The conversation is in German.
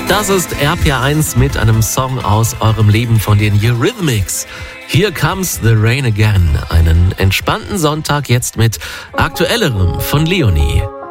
Das ist RPR1 mit einem Song aus eurem Leben von den Eurythmics. Here Comes the Rain Again. Einen entspannten Sonntag jetzt mit Aktuellerem von Leonie.